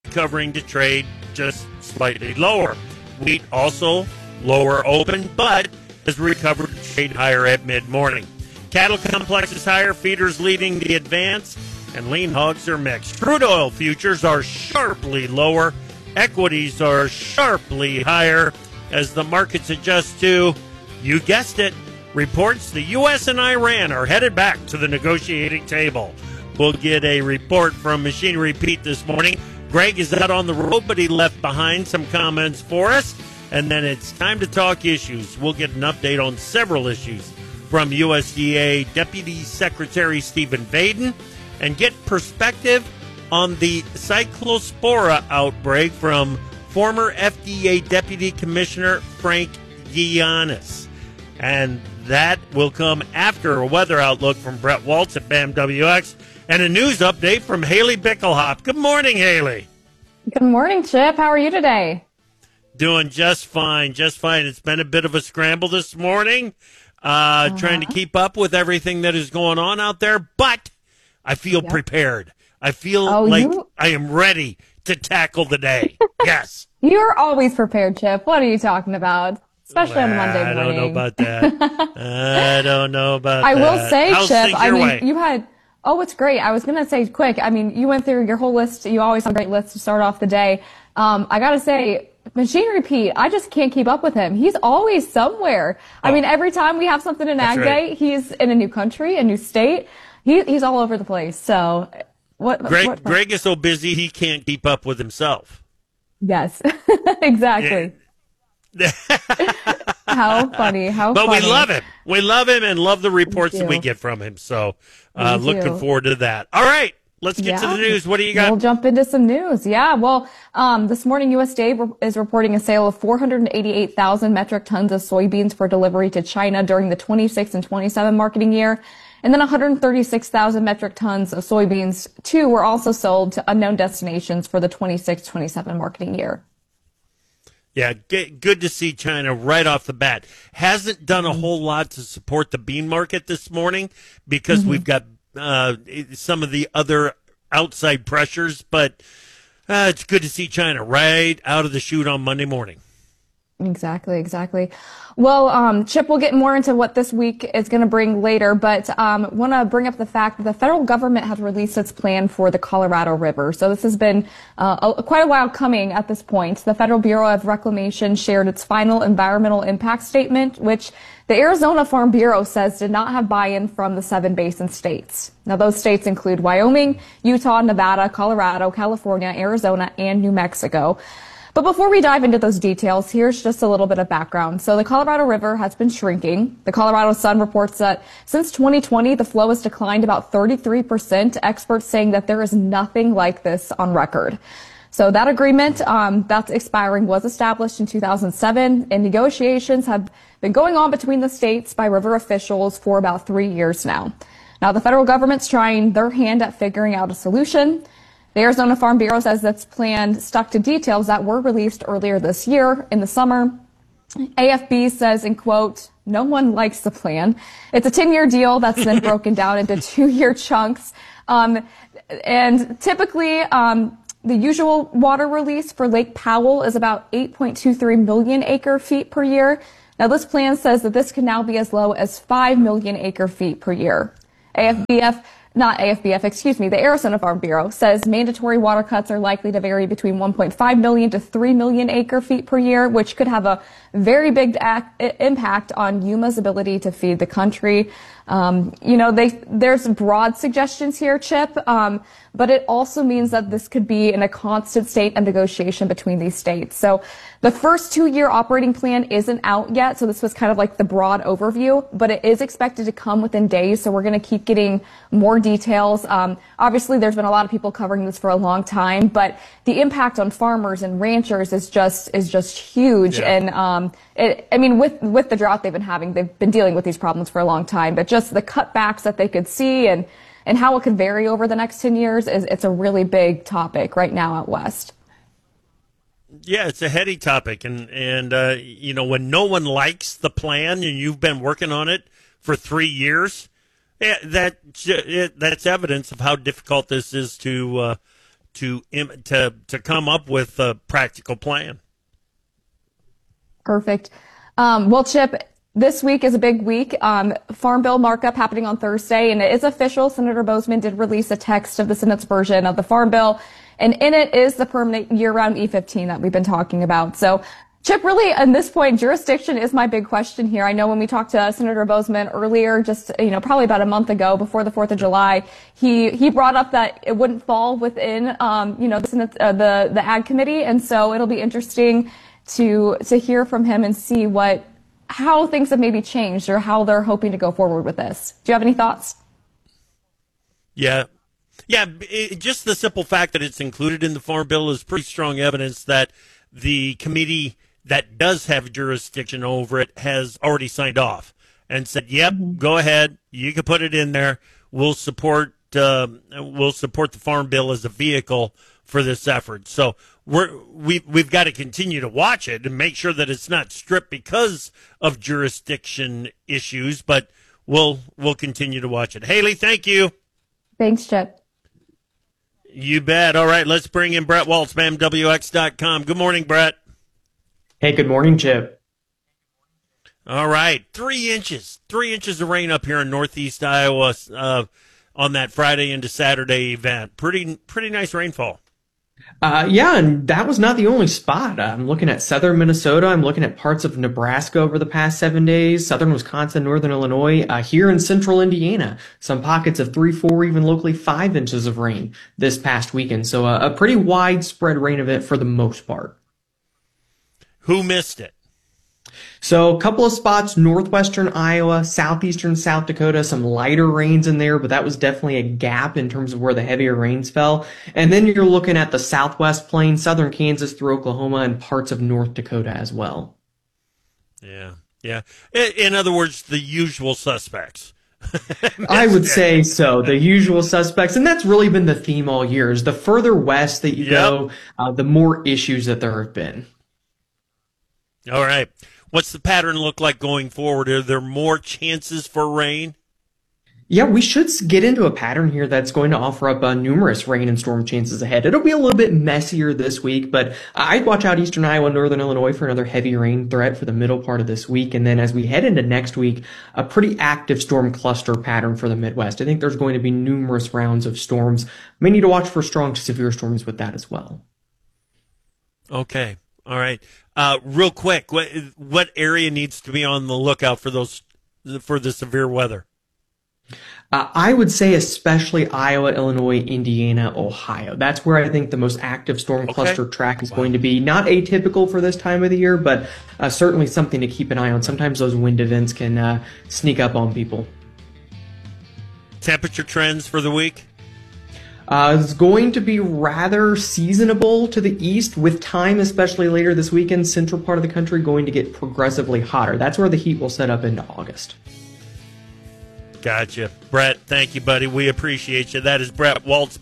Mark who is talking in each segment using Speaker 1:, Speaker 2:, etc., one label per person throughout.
Speaker 1: recovering to trade just slightly lower. Wheat also lower open, but has recovered to trade higher at mid-morning. Cattle complex is higher, feeders leading the advance, and lean hogs are mixed. Crude oil futures are sharply lower. Equities are sharply higher as the markets adjust to, you guessed it, reports the U.S. and Iran are headed back to the negotiating table. We'll get a report from Machinery Pete this morning. Greg is out on the road, but he left behind some comments for us. And then it's time to talk issues. We'll get an update on several issues from USDA Deputy Secretary Stephen Vaden and get perspective on the Cyclospora outbreak from former FDA Deputy Commissioner Frank Giannis. And that will come after a weather outlook from Brett Waltz at BAM-WX and a news update from Haley Bickelhop. Good morning, Haley.
Speaker 2: Good morning, Chip. How are you today?
Speaker 1: Doing just fine, just fine. It's been a bit of a scramble this morning, trying to keep up with everything that is going on out there, but I feel prepared. I feel I am ready to tackle the day. Yes.
Speaker 2: You're always prepared, Chip. What are you talking about? Especially on Monday morning.
Speaker 1: I don't know about that. I don't know about that.
Speaker 2: I will say,
Speaker 1: How's
Speaker 2: Chip, I mean,
Speaker 1: way?
Speaker 2: you had, it's great. I was going to say quick. I mean, you went through your whole list. You always have a great list to start off the day. I got to say, Machinery Pete, I just can't keep up with him. He's always somewhere. I mean, every time we have something in Ag Day, he's in a new country, a new state. He's all over the place. So
Speaker 1: Greg is so busy he can't keep up with himself.
Speaker 2: Yes, exactly.
Speaker 1: Yeah.
Speaker 2: How funny.
Speaker 1: But we love him. We love him and love the reports that we get from him. So looking forward to that. All right. Let's get to the news. What do you got?
Speaker 2: We'll jump into some news. Yeah, well, this morning USDA is reporting a sale of 488,000 metric tons of soybeans for delivery to China during the 26 and 27 marketing year. And then 136,000 metric tons of soybeans, too, were also sold to unknown destinations for the 26-27 marketing year.
Speaker 1: Yeah, good to see China right off the bat. Hasn't done a whole lot to support the bean market this morning because we've got some of the other outside pressures, but it's good to see China right out of the chute on Monday morning.
Speaker 2: Exactly. Well, Chip, we'll get more into what this week is going to bring later, but want to bring up the fact that the federal government has released its plan for the Colorado River. So this has been quite a while coming at this point. The Federal Bureau of Reclamation shared its final environmental impact statement, which the Arizona Farm Bureau says did not have buy-in from the 7 basin states. Now, those states include Wyoming, Utah, Nevada, Colorado, California, Arizona, and New Mexico. But before we dive into those details, here's just a little bit of background. So the Colorado River has been shrinking. The Colorado Sun reports that since 2020, the flow has declined about 33%, experts saying that there is nothing like this on record. So that agreement that's expiring was established in 2007, and negotiations have been going on between the states by river officials for about 3 years now. Now, the federal government's trying their hand at figuring out a solution. The Arizona Farm Bureau says that's plan stuck to details that were released earlier this year in the summer. AFB says, in quote, no one likes the plan. It's a 10-year deal that's then broken down into 2-year chunks. And typically, the usual water release for Lake Powell is about 8.23 million acre feet per year. Now, this plan says that this can now be as low as 5 million acre feet per year. The Arizona Farm Bureau says mandatory water cuts are likely to vary between 1.5 million to 3 million acre feet per year, which could have a very big impact on Yuma's ability to feed the country. There's broad suggestions here, Chip, but it also means that this could be in a constant state of negotiation between these states. So the first 2-year operating plan isn't out yet, so this was kind of like the broad overview, but it is expected to come within days, so we're going to keep getting more details. Obviously, there's been a lot of people covering this for a long time, but the impact on farmers and ranchers is just huge. Yeah. And with the drought they've been dealing with these problems for a long time, but just the cutbacks that they could see and how it could vary over the next 10 years it's a really big topic right now out west.
Speaker 1: Yeah, it's a heady topic, and when no one likes the plan and you've been working on it for 3 years, that's evidence of how difficult this is to to come up with a practical plan.
Speaker 2: Perfect. Well, Chip, this week is a big week. Farm bill markup happening on Thursday, and it is official. Senator Boozman did release a text of the Senate's version of the Farm Bill, and in it is the permanent year-round E15 that we've been talking about. So, Chip, really, at this point, jurisdiction is my big question here. I know when we talked to Senator Boozman earlier, just, probably about a month ago before the 4th of July, he brought up that it wouldn't fall within, the Senate, the Ag Committee. And so it'll be interesting to hear from him and see how things have maybe changed or how they're hoping to go forward with this. Do you have any thoughts?
Speaker 1: Yeah. Yeah. Just the simple fact that it's included in the Farm Bill is pretty strong evidence that the committee that does have jurisdiction over it has already signed off and said, yep, go ahead. You can put it in there. We'll support the Farm Bill as a vehicle for this effort. So we've got to continue to watch it and make sure that it's not stripped because of jurisdiction issues, but we'll continue to watch it. Haley, thank you.
Speaker 2: Thanks, Chip.
Speaker 1: You bet. All right, let's bring in Brett Waltz, BAMWX.com. Good morning, Brett.
Speaker 3: Hey, good morning, Chip.
Speaker 1: All right, 3 inches of rain up here in northeast Iowa on that Friday into Saturday event. Pretty nice rainfall.
Speaker 3: Yeah, and that was not the only spot. I'm looking at southern Minnesota. I'm looking at parts of Nebraska over the past 7 days, southern Wisconsin, northern Illinois, here in central Indiana. Some pockets of 3, 4, even locally 5 inches of rain this past weekend. So a pretty widespread rain event for the most part.
Speaker 1: Who missed it?
Speaker 3: So a couple of spots, northwestern Iowa, southeastern South Dakota, some lighter rains in there, but that was definitely a gap in terms of where the heavier rains fell. And then you're looking at the southwest plains, southern Kansas through Oklahoma, and parts of North Dakota as well.
Speaker 1: Yeah. In other words, the usual suspects.
Speaker 3: I would say so. The usual suspects. And that's really been the theme all year, is the further west that you go, the more issues that there have been.
Speaker 1: All right. What's the pattern look like going forward? Are there more chances for rain?
Speaker 3: Yeah, we should get into a pattern here that's going to offer up numerous rain and storm chances ahead. It'll be a little bit messier this week, but I'd watch out eastern Iowa, northern Illinois for another heavy rain threat for the middle part of this week. And then as we head into next week, a pretty active storm cluster pattern for the Midwest. I think there's going to be numerous rounds of storms. May need to watch for strong to severe storms with that as well.
Speaker 1: Okay. All right. Real quick, what area needs to be on the lookout for the severe weather?
Speaker 3: I would say especially Iowa, Illinois, Indiana, Ohio. That's where I think the most active storm cluster track is going to be. Not atypical for this time of the year, but certainly something to keep an eye on. Sometimes those wind events can sneak up on people.
Speaker 1: Temperature trends for the week?
Speaker 3: It's going to be rather seasonable to the east, with time, especially later this weekend, central part of the country going to get progressively hotter. That's where the heat will set up into August.
Speaker 1: Gotcha. Brett, thank you, buddy. We appreciate you. That is Brett Waltz,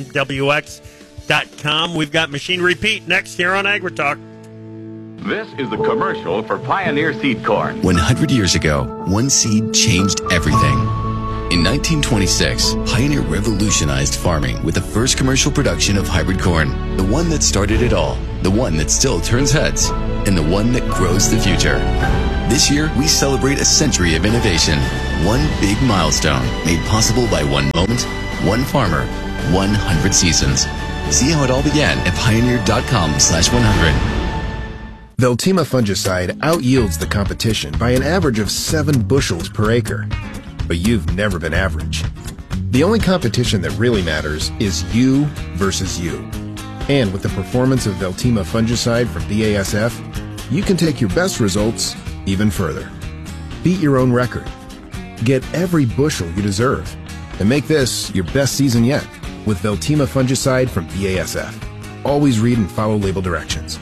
Speaker 1: BAMWX.com. We've got Machine Repeat next here on AgriTalk.
Speaker 4: This is the commercial for Pioneer Seed Corn.
Speaker 5: 100 years ago, one seed changed everything. In 1926, Pioneer revolutionized farming with the first commercial production of hybrid corn. The one that started it all, the one that still turns heads, and the one that grows the future. This year, we celebrate a century of innovation. One big milestone made possible by one moment, one farmer, 100 seasons. See how it all began at pioneer.com/100.
Speaker 6: Veltima fungicide outyields the competition by an average of 7 bushels per acre. But you've never been average. The only competition that really matters is you versus you. And with the performance of Veltima fungicide from BASF, you can take your best results even further. Beat your own record. Get every bushel you deserve. And make this your best season yet with Veltima fungicide from BASF. Always read and follow label directions.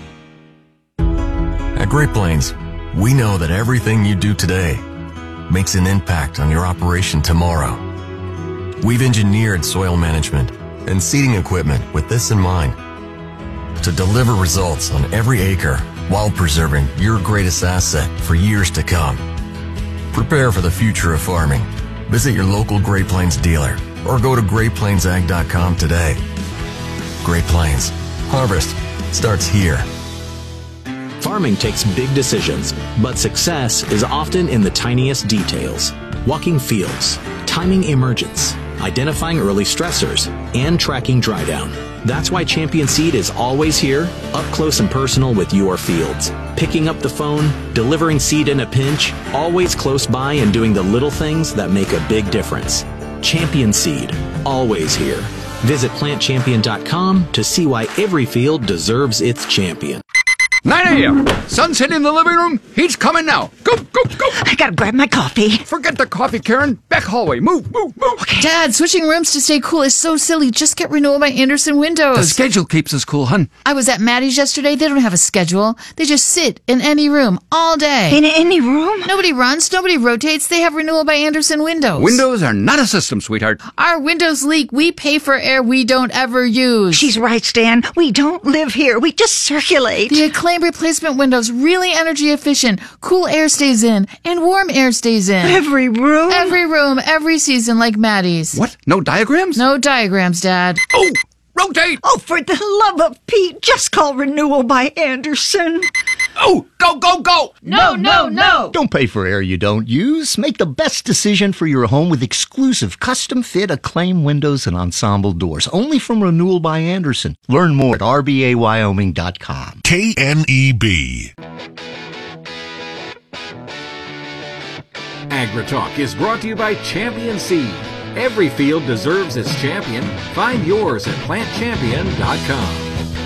Speaker 7: At Great Plains, we know that everything you do today makes an impact on your operation tomorrow. We've engineered soil management and seeding equipment with this in mind, to deliver results on every acre while preserving your greatest asset for years to come. Prepare for the future of farming. Visit your local Great Plains dealer or go to GreatPlainsAg.com today. Great Great Plains. Harvest starts here.
Speaker 8: Farming takes big decisions, but success is often in the tiniest details. Walking fields, timing emergence, identifying early stressors, and tracking dry down. That's why Champion Seed is always here, up close and personal with your fields. Picking up the phone, delivering seed in a pinch, always close by and doing the little things that make a big difference. Champion Seed, always here. Visit plantchampion.com to see why every field deserves its champion.
Speaker 9: 9 a.m. Sunset in the living room. He's coming now. Go, go, go.
Speaker 10: I gotta grab my coffee.
Speaker 9: Forget the coffee, Karen. Back hallway. Move, move, move.
Speaker 10: Okay.
Speaker 11: Dad, switching rooms to stay cool is so silly. Just get Renewal by Andersen windows.
Speaker 9: The schedule keeps us cool, hun.
Speaker 11: I was at Maddie's yesterday. They don't have a schedule. They just sit in any room all day.
Speaker 10: In any room?
Speaker 11: Nobody runs. Nobody rotates. They have Renewal by Andersen windows.
Speaker 9: Windows are not a system, sweetheart.
Speaker 11: Our windows leak. We pay for air we don't ever use.
Speaker 10: She's right, Stan. We don't live here. We just circulate.
Speaker 11: The Acclaim replacement windows, really energy efficient. Cool air stays in and warm air stays in.
Speaker 10: Every room?
Speaker 11: Every room, every season, like Maddie's.
Speaker 9: What? No diagrams?
Speaker 11: No diagrams, Dad.
Speaker 9: Oh, rotate!
Speaker 10: Oh, for the love of Pete, just call Renewal by Andersen.
Speaker 9: Oh, go, go, go!
Speaker 11: No, no, no!
Speaker 12: Don't pay for air you don't use. Make the best decision for your home with exclusive custom-fit Acclaim windows and ensemble doors. Only from Renewal by Andersen. Learn more at rbawyoming.com.
Speaker 13: KNEB.
Speaker 14: AgriTalk is brought to you by Champion Seed. Every field deserves its champion. Find yours at plantchampion.com.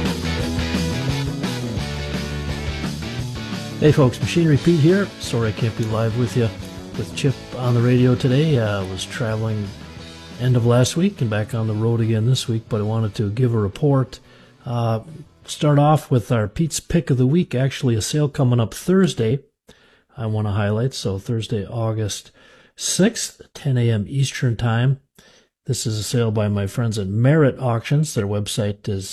Speaker 15: Hey folks, Machinery Pete here. Sorry I can't be live with you with Chip on the radio today. I was traveling end of last week and back on the road again this week, but I wanted to give a report. Start off with our Pete's Pick of the Week, actually a sale coming up Thursday I want to highlight. So Thursday, August 6th, 10 a.m. Eastern Time. This is a sale by my friends at Merit Auctions. Their website is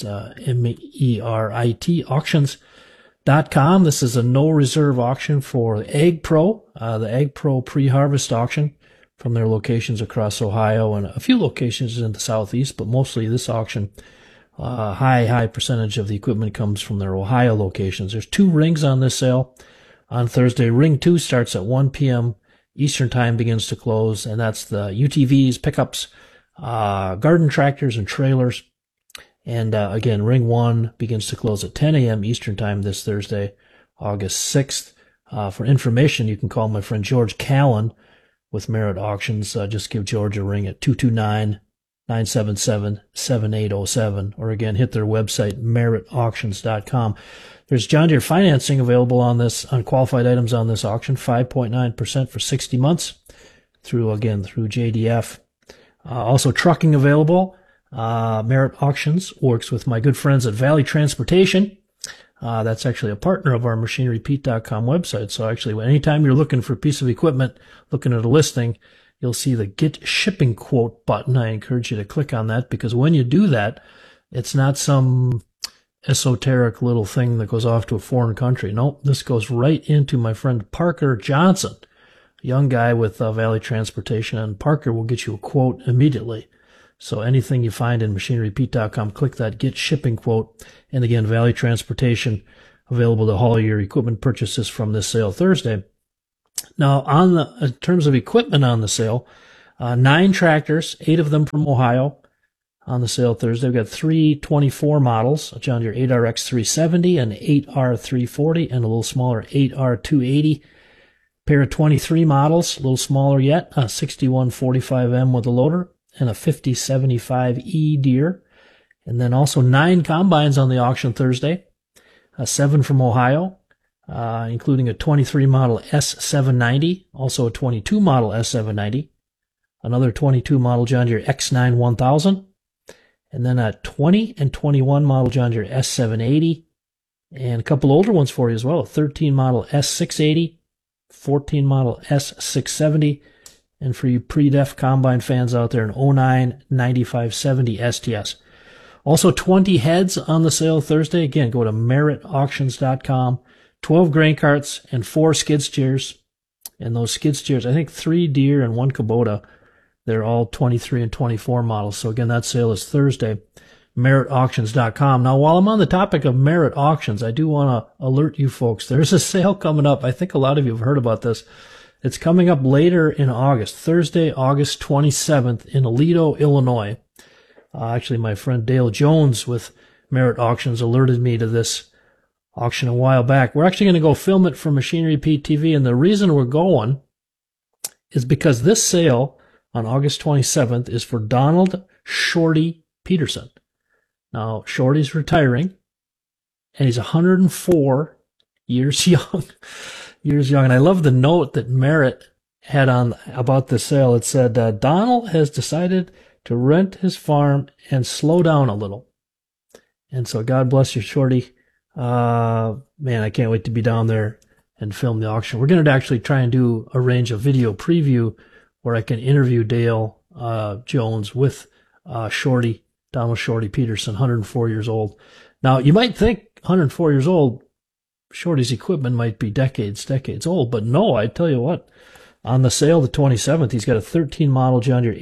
Speaker 15: MERIT auctions.com. This is a no reserve auction for Ag Pro, the Ag Pro pre-harvest auction from their locations across Ohio and a few locations in the southeast, but mostly this auction, high percentage of the equipment comes from their Ohio locations. There's 2 rings on this sale. On Thursday, ring 2 starts at 1 p.m. Eastern Time, begins to close, and that's the UTVs, pickups, garden tractors, and trailers. And again, ring 1 begins to close at 10 a.m. Eastern Time this Thursday, August 6th. For information, you can call my friend George Callan with Merit Auctions. Just give George a ring at 229-977-7807. Or again, hit their website, meritauctions.com. There's John Deere financing available on qualified items on this auction, 5.9% for 60 months through JDF. Also trucking available. Merit Auctions works with my good friends at Valley Transportation. That's actually a partner of our MachineryPete.com website. So actually, anytime you're looking for a piece of equipment, looking at a listing, you'll see the Get Shipping Quote button. I encourage you to click on that, because when you do that, it's not some esoteric little thing that goes off to a foreign country. Nope, this goes right into my friend Parker Johnson, a young guy with Valley Transportation, and Parker will get you a quote immediately. So anything you find in MachineryPete.com, click that Get Shipping Quote. And again, Valley Transportation available to haul your equipment purchases from this sale Thursday. Now, in terms of equipment on the sale, 9 tractors, 8 of them from Ohio on the sale Thursday. We've got 3 24 models, a John Deere 8RX 370, an 8R 340, and a little smaller 8R 280. Pair of 23 models, a little smaller yet, a 6145M with a loader, and a 5075E Deere. And then also 9 combines on the auction Thursday, 7 from Ohio, including a 23 model S790, also a 22 model S790, another 22 model John Deere X9 1000, and then a 20 and 21 model John Deere S780, and a couple older ones for you as well, a 13 model S680, 14 model S670, and for you pre-def combine fans out there, an 09 9570 STS. Also 20 heads on the sale Thursday. Again, go to meritauctions.com. 12 grain carts and 4 skid steers. And those skid steers, I think 3 Deere and 1 Kubota. They're all 23 and 24 models. So again, that sale is Thursday. MerrittAuctions.com. Now, while I'm on the topic of Merritt Auctions, I do want to alert you folks. There's a sale coming up. I think a lot of you have heard about this. It's coming up later in August, Thursday, August 27th in Aledo, Illinois. Actually, my friend Dale Jones with Merritt Auctions alerted me to this auction a while back. We're actually going to go film it for Machinery Pete TV, and the reason we're going is because this sale on August 27th is for Donald Shorty Peterson. Now, Shorty's retiring, and he's 104 years young. And I love the note that Merritt had on about the sale. It said, Donald has decided to rent his farm and slow down a little. And so God bless you, Shorty. Man, I can't wait to be down there and film the auction. We're going to actually try and arrange a video preview where I can interview Dale Jones with Shorty, Donald Shorty Peterson, 104 years old. Now, you might think 104 years old, Shorty's equipment might be decades old, but no, I tell you what, on the sale the 27th, he's got a 13 model John Deere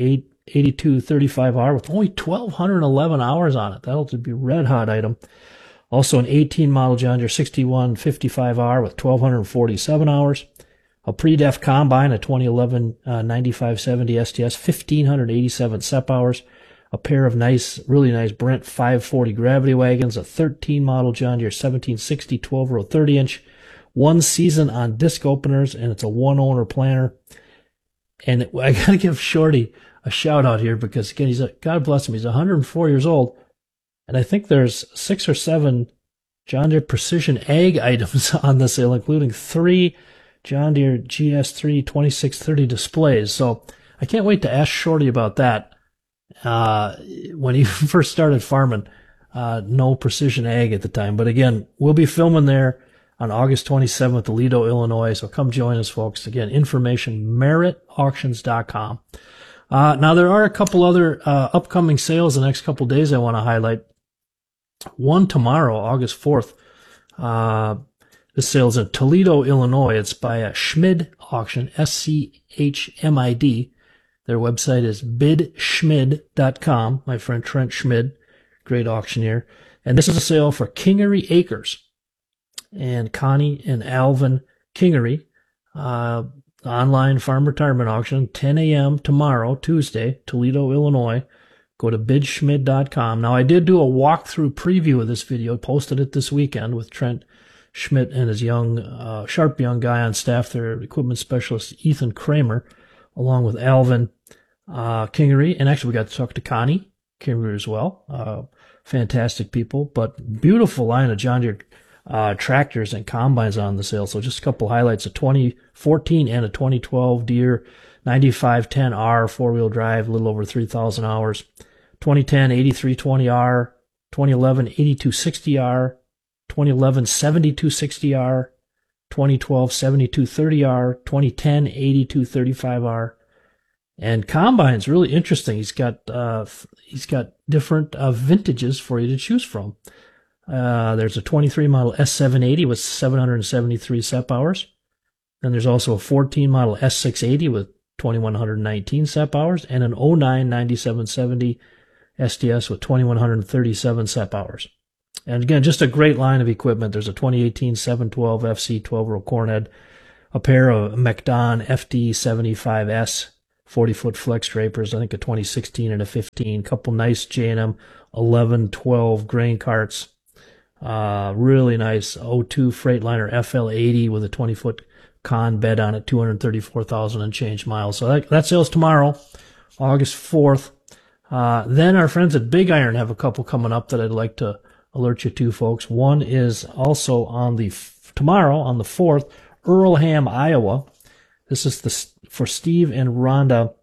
Speaker 15: 8235R with only 1,211 hours on it. That'll be a red hot item. Also an 18 model John Deere 6155R with 1,247 hours. A pre-def combine, a 2011 9570 STS, 1,587 SEP hours. A pair of really nice Brent 540 gravity wagons, a 13 model John Deere 1760 12-row 30-inch, 1 season on disc openers, and it's a one-owner planter. And I got to give Shorty a shout-out here because, again, God bless him, he's 104 years old, and I think there's 6 or 7 John Deere Precision Ag items on the sale, including 3 John Deere GS3 2630 displays. So I can't wait to ask Shorty about that. When he first started farming, no Precision Ag at the time. But again, we'll be filming there on August 27th, Aledo, Illinois. So come join us, folks. Again, information, MerrittAuctions.com. Now there are a couple other, upcoming sales the next couple days I want to highlight. One tomorrow, August 4th. This sale's in Toledo, Illinois. It's by Schmid Auction, SCHMID. Their website is bidschmid.com. My friend Trent Schmid, great auctioneer. And this is a sale for Kingery Acres. And Connie and Alvin Kingery, online farm retirement auction, 10 a.m. tomorrow, Tuesday, Toledo, Illinois. Go to bidschmid.com. Now, I did do a walkthrough preview of this video, posted it this weekend with Trent Schmidt and his young, sharp young guy on staff there, equipment specialist Ethan Kramer, along with Alvin Kingery. And actually, we got to talk to Connie Kingery as well. Fantastic people, but beautiful line of John Deere tractors and combines on the sale. So just a couple highlights, a 2014 and a 2012 Deere 9510R four-wheel drive, a little over 3,000 hours. 2010 8320R, 2011 8260R, 2011 7260R, 2012 7230R, 2010 8235R. And combines, really interesting. He's got different vintages for you to choose from. There's a 23 model S780 with 773 SEP hours. Then there's also a 14 model S680 with 2,119 SEP hours and an 09 9770 SDS with 2,137 SEP hours. And again, just a great line of equipment. There's a 2018 712 FC 12-row cornhead, a pair of McDon FD75S 40-foot flex drapers, I think a 2016 and a 15, couple nice J&M 11, 12 grain carts, really nice 02 Freightliner FL80 with a 20-foot con bed on it, 234,000 and change miles. So that sale's tomorrow, August 4th. Then our friends at Big Iron have a couple coming up that I'd like to alert you to, folks. One is also on tomorrow on the 4th, Earlham, Iowa. This is for Steve and Rhonda.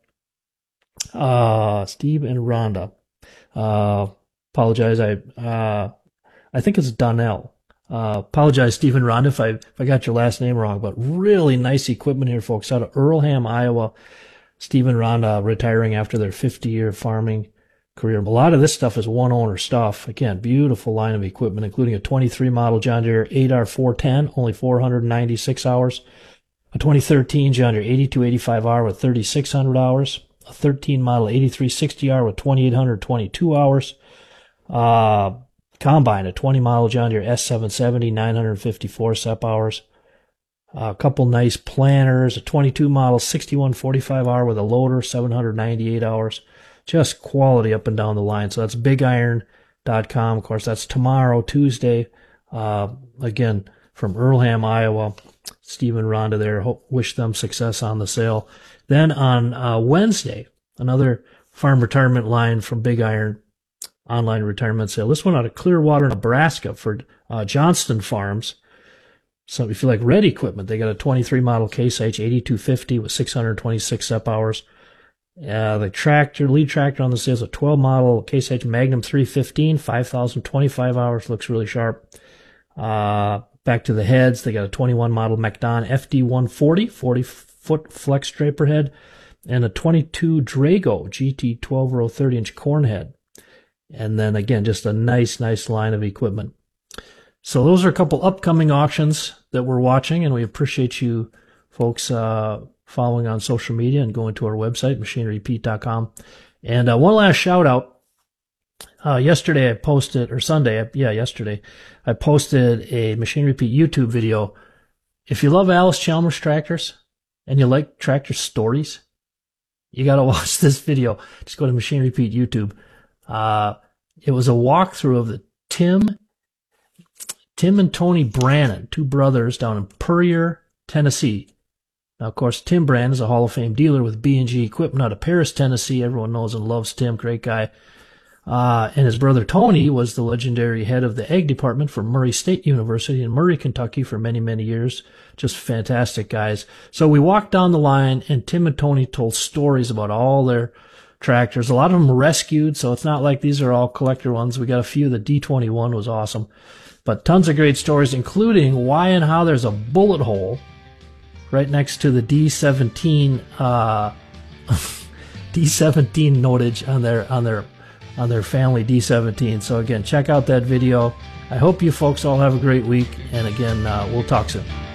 Speaker 15: Apologize. I think it's Donnell. Apologize, Steve and Rhonda, if I got your last name wrong, but really nice equipment here, folks, out of Earlham, Iowa. Steve and Rhonda retiring after their 50-year farming career. A lot of this stuff is one-owner stuff. Again, beautiful line of equipment, including a 23 model John Deere 8R410, only 496 hours. A 2013 John Deere 8285R with 3,600 hours. A 13 model 8360R with 2,822 hours. Combine, a 20-model John Deere S770, 954 sep hours. A couple nice planters, a 22-model 6145R with a loader, 798 hours. Just quality up and down the line. So that's BigIron.com. Of course, that's tomorrow, Tuesday. Again, from Earlham, Iowa. Steve and Rhonda there. Wish them success on the sale. Then on Wednesday, another farm retirement line from Big Iron online retirement sale. This one out of Clearwater, Nebraska for Johnston Farms. So if you like red equipment, they got a 23 model Case IH 8250 with 626 sep hours. The lead tractor on the sale is a 12 model Case IH Magnum 315, 5,025 hours. Looks really sharp. Back to the heads, they got a 21 model MacDon FD 140, 40-foot flex draper head, and a 22 Drago GT 12 row 30-inch corn head. And then again, just a nice line of equipment. So those are a couple upcoming auctions that we're watching, and we appreciate you folks following on social media and going to our website, machinerypete.com. And one last shout out. Yesterday I posted, or Sunday, yesterday, I posted a Machinery Pete YouTube video. If you love Alice Chalmers tractors and you like tractor stories, you got to watch this video. Just go to Machinery Pete YouTube. It was a walkthrough of the Tim and Tony Brannon, two brothers down in Puryear, Tennessee. Now, of course, Tim Brannon is a Hall of Fame dealer with B&G Equipment out of Paris, Tennessee. Everyone knows and loves Tim, great guy. And his brother Tony was the legendary head of the ag department for Murray State University in Murray, Kentucky for many, many years. Just fantastic guys. So we walked down the line, and Tim and Tony told stories about all their tractors. A lot of them rescued, so it's not like these are all collector ones. We got a few. The D21 was awesome. But tons of great stories, including why and how there's a bullet hole right next to the D17 D17 notage on their family D17. So again, check out that video. I hope you folks all have a great week, and again, we'll talk soon.